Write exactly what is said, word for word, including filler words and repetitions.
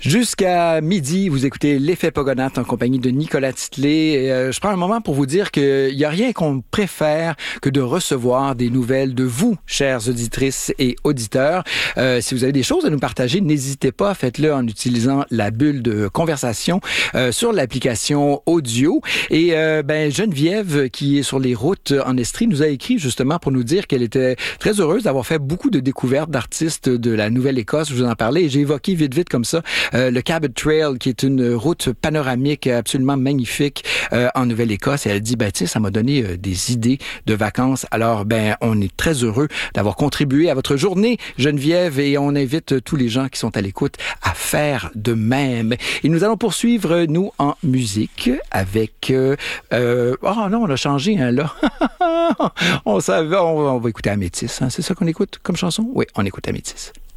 Jusqu'à midi, vous écoutez l'Effet Pogonath en compagnie de Nicolas Titley. Euh, je prends un moment pour vous dire qu'il n'y a rien qu'on préfère que de recevoir des nouvelles de vous, chères auditrices et auditeurs. Euh, si vous avez des choses à nous partager, n'hésitez pas, faites-le en utilisant la bulle de conversation euh, sur l'application audio. Et euh, ben Geneviève, qui est sur les routes en Estrie, nous a écrit justement pour nous dire qu'elle était très heureuse d'avoir fait beaucoup de découvertes d'artistes de la Nouvelle-Écosse. Je vous en parlais et j'ai évoqué vite vite comme ça Euh, le Cabot Trail, qui est une route panoramique absolument magnifique euh, en Nouvelle-Écosse. Et elle dit, ben, tu sais, ça m'a donné euh, des idées de vacances. Alors, ben, on est très heureux d'avoir contribué à votre journée, Geneviève, et on invite tous les gens qui sont à l'écoute à faire de même. Et nous allons poursuivre, nous, en musique avec... Euh, euh, oh non, on a changé, hein, là. on, savait, on, on va écouter Améthyste. Hein. C'est ça qu'on écoute comme chanson? Oui, on écoute Améthyste.